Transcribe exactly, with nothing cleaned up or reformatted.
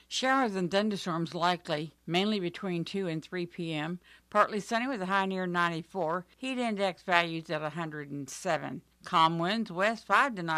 Showers and thunderstorms likely, mainly between two and three p m. Partly sunny with a high near ninety-four. Heat index values at one hundred seven. Calm winds west five to nine.